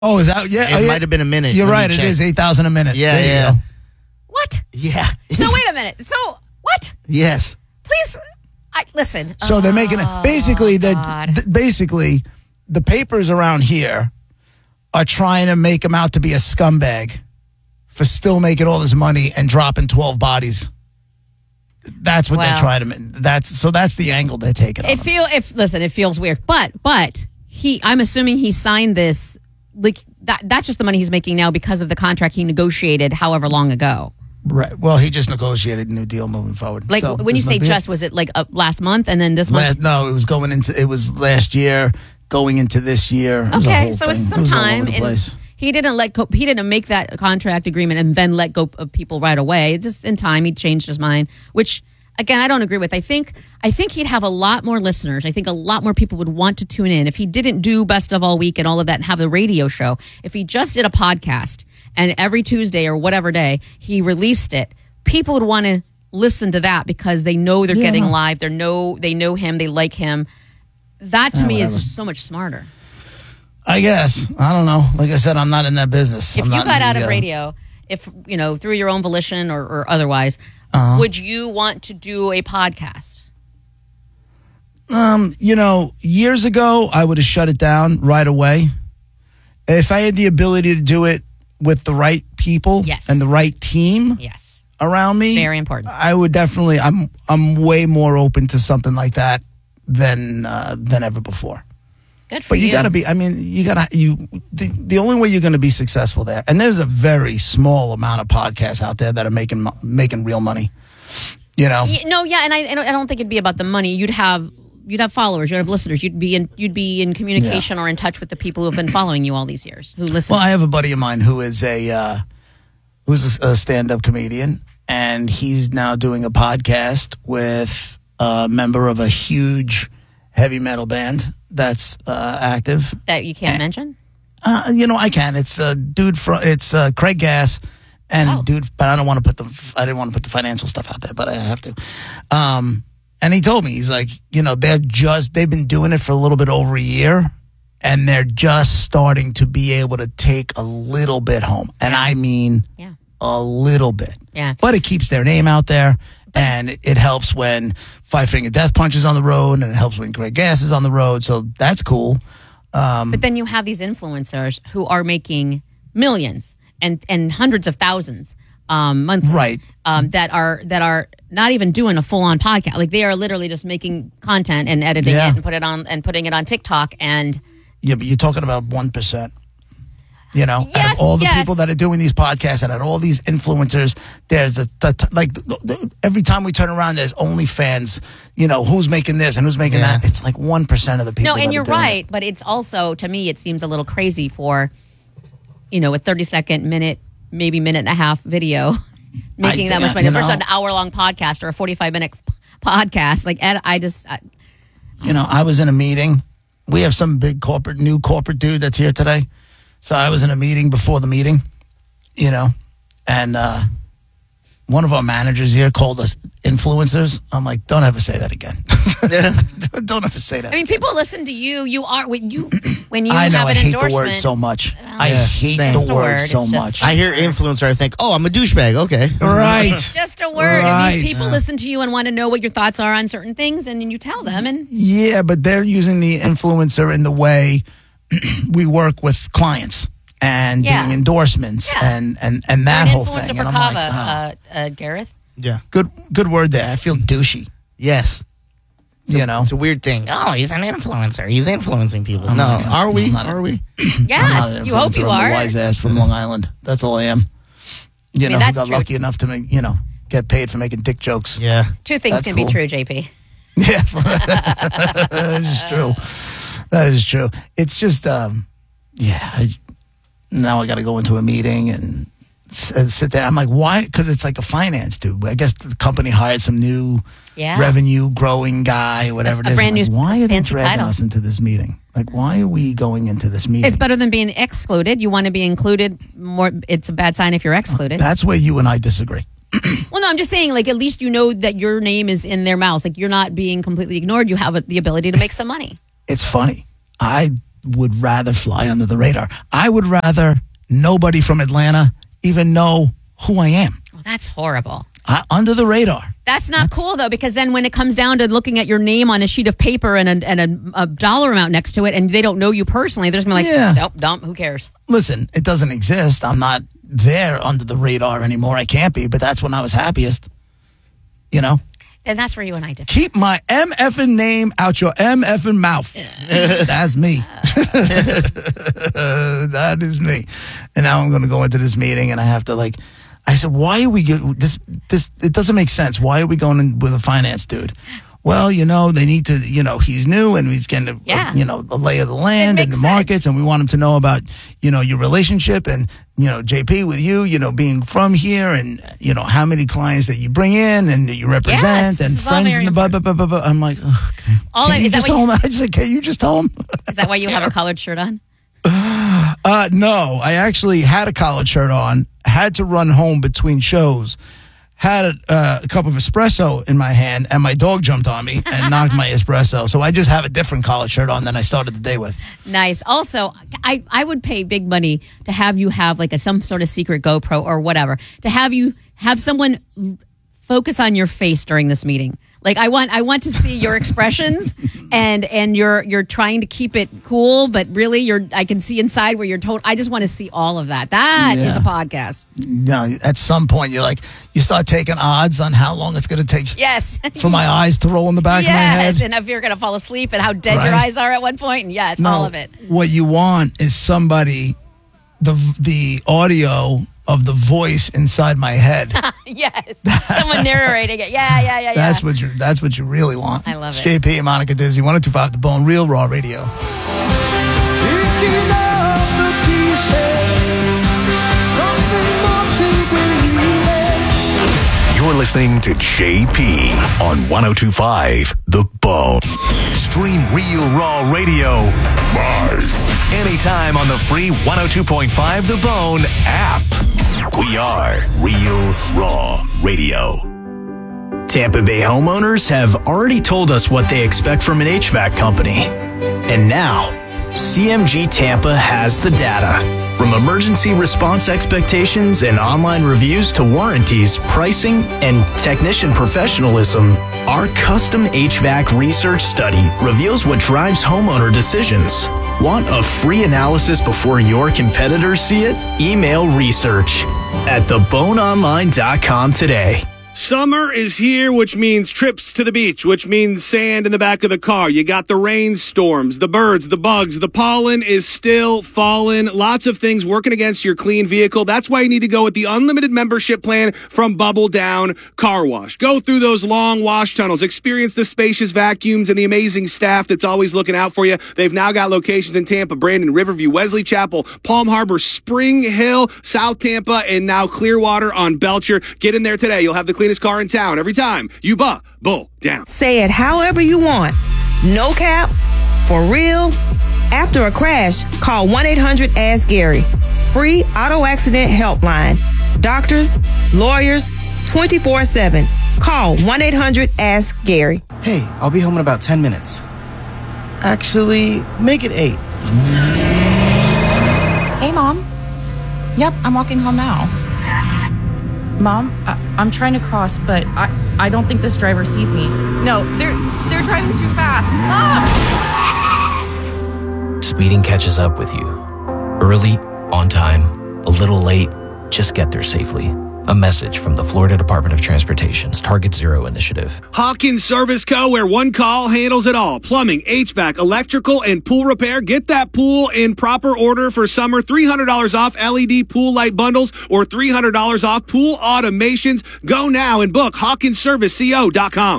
Oh, is that? Yeah. It might have been a minute. You're Let me right. It check. is 8,000 a minute. Yeah, There you yeah. go. What? Yeah. So wait a minute. So what? Yes. Please, listen. So they're making it basically God. basically the papers around here are trying to make him out to be a scumbag for still making all this money and dropping 12 bodies. That's what they're trying to. That's the angle they're taking. It feels weird, but I'm assuming he signed this like that's just the money he's making now because of the contract he negotiated however long ago. Right. Well, he just negotiated a new deal moving forward. Like So when you this say might be just, was it like last month and then this month? No, it was last year going into this year. It was a Okay, whole so thing. it's It some was all time. over the place. He didn't make that contract agreement and then let go of people right away. Just in time, he changed his mind, which again I don't agree with. I think he'd have a lot more listeners. I think a lot more people would want to tune in if he didn't do Best of All Week and all of that and have the radio show. If he just did a podcast and every Tuesday or whatever day he released it, people would want to listen to that because they know they're getting live. They know him. They like him. That to me is just so much smarter. I guess. I don't know. Like I said, I'm not in that business. If you got out of radio, if through your own volition or otherwise, would you want to do a podcast? Years ago, I would have shut it down right away. If I had the ability to do it with the right people and the right team around me, very important. I would definitely. I'm way more open to something like that than ever before. Good for But you got to be. I mean, the only way you're going to be successful there, and there's a very small amount of podcasts out there that are making real money. And I don't think it'd be about the money. You'd have followers, you'd have listeners, you'd be in communication or in touch with the people who have been following you all these years who listen. Well, I have a buddy of mine who is a stand-up comedian, and he's now doing a podcast with a member of a huge heavy metal band that's active. That you can't mention? I can. It's a dude it's Craig Gass and dude, but I didn't want to put the financial stuff out there, but I have to. And he told me, he's like, they've been doing it for a little bit over a year, and they're just starting to be able to take a little bit home. And I mean a little bit. Yeah. But it keeps their name out there. And it helps when Five Finger Death Punch is on the road, and it helps when Craig Gass is on the road. So that's cool. But then you have these influencers who are making millions and hundreds of thousands monthly, right? That are not even doing a full on podcast. Like they are literally just making content and editing it and putting it on TikTok. And but you're talking about 1%. Out Yes, of all the people that are doing these podcasts and out of all these influencers, there's every time we turn around, there's OnlyFans, who's making this and who's making that. It's like 1% of the people. No, and that you're are doing right, it. but it's also, to me, it seems a little crazy for, a 30-second, minute, maybe minute and a half video making that much money versus an hour-long podcast or a 45-minute podcast. Like, I was in a meeting. We have some big new corporate dude that's here today. So I was in a meeting before the meeting, and one of our managers here called us influencers. I'm like, don't ever say that again. Don't ever say that. I mean, people listen to you. You are when you I know, have an I hate endorsement. the word so much. I hate the word so much. I hear influencer, I think, I'm a douchebag. Okay. Right. Just a word. And these people listen to you and want to know what your thoughts are on certain things, and then you tell them. And yeah, but they're using the influencer in the way we work with clients and doing endorsements and that whole thing. For and Kava, I'm like, Gareth. Yeah. Good word there. I feel douchey. Yes. It's a weird thing. Oh, he's an influencer. He's influencing people. Are we? Yes, you hope you I'm are. a wise ass from Long Island. That's all I am. Who that's got true. lucky enough to make, get paid for making dick jokes. Yeah. Two things That's can cool. be true, JP. Yeah, that is true. That is true. It's just, now I got to go into a meeting and sit there. I'm like, why? Because it's like a finance dude. I guess the company hired some new revenue growing guy, whatever it is. Brand new why are they fancy dragging title. us into this meeting? Like, why are we going into this meeting? It's better than being excluded. You want to be included more. It's a bad sign if you're excluded. That's where you and I disagree. Well, no, I'm just saying, like, at least you know that your name is in their mouths. Like, you're not being completely ignored. You have the ability to make some money. It's funny. I would rather fly under the radar. I would rather nobody from Atlanta even know who I am. Well, that's horrible. Under the radar. That's cool, though, because then when it comes down to looking at your name on a sheet of paper and a dollar amount next to it, and they don't know you personally, they're just going to be like, nope, dump, who cares? Listen, it doesn't exist. I'm not there under the radar anymore. I can't be, but that's when I was happiest. You know? And that's where you and I differ. Keep my MFing name out your MFing mouth. That's me. That is me. And now I'm going to go into this meeting, and I have to I said, why are we this? It doesn't make sense. Why are we going in with a finance dude? Well, they need to, he's new and he's getting, the lay of the land and the markets. And we want him to know about, your relationship and, JP with you, being from here and, how many clients that you bring in and you represent and friends and the blah, blah, blah, blah, blah. I'm like, okay. Can you just tell him? I just said, can you just tell him? Is that why you have a collared shirt on? No, I actually had a collared shirt on, had to run home between shows, had a cup of espresso in my hand, and my dog jumped on me and knocked my espresso. So I just have a different collared shirt on than I started the day with. Nice. Also, I would pay big money to have you have some sort of secret GoPro or whatever, to have someone focus on your face during this meeting. I want to see your expressions and you're trying to keep it cool, but really I can see inside where you're told. I just want to see all of that. That is a podcast. No, at some point you start taking odds on how long it's going to take. Yes. For my eyes to roll in the back of my head. Yes, and if you're going to fall asleep and how dead your eyes are at one point, and all of it. What you want is somebody, the audio of the voice inside my head. Yes. Someone narrating it. Yeah. That's what you really want. I love it. It's JP and Monica Dizzy, 102.5 The Bone, Real Raw Radio. You're listening to JP on 102.5 The Bone. Stream Real Raw Radio live anytime on the free 102.5 The Bone app. We are Real Raw Radio. Tampa Bay homeowners have already told us what they expect from an HVAC company. And now, CMG Tampa has the data. From emergency response expectations and online reviews to warranties, pricing, and technician professionalism, our custom HVAC research study reveals what drives homeowner decisions. Want a free analysis before your competitors see it? Email research at theboneonline.com today. Summer is here, which means trips to the beach, which means sand in the back of the car. You got the rainstorms, the birds, the bugs, the pollen is still falling. Lots of things working against your clean vehicle. That's why you need to go with the unlimited membership plan from Bubble Down Car Wash. Go through those long wash tunnels, experience the spacious vacuums and the amazing staff that's always looking out for you. They've now got locations in Tampa, Brandon, Riverview, Wesley Chapel, Palm Harbor, Spring Hill, South Tampa, and now Clearwater on Belcher. Get in there today. You'll have the cleanest car in town every time you Bubble Down. Say it however you want. No cap, for real. After a crash, call 1-800-ASK-GARY. Free auto accident helpline. Doctors, lawyers, 24/7. Call 1-800-ASK-GARY. Hey, I'll be home in about 10 minutes. Actually, make it 8. Hey, Mom. Yep, I'm walking home now. Mom, I'm trying to cross, but I don't think this driver sees me. No, they're driving too fast. Stop! Speeding catches up with you. Early, on time, a little late, just get there safely. A message from the Florida Department of Transportation's Target Zero initiative. Hawkins Service Co., where one call handles it all. Plumbing, HVAC, electrical, and pool repair. Get that pool in proper order for summer. $300 off LED pool light bundles or $300 off pool automations. Go now and book HawkinsServiceCO.com.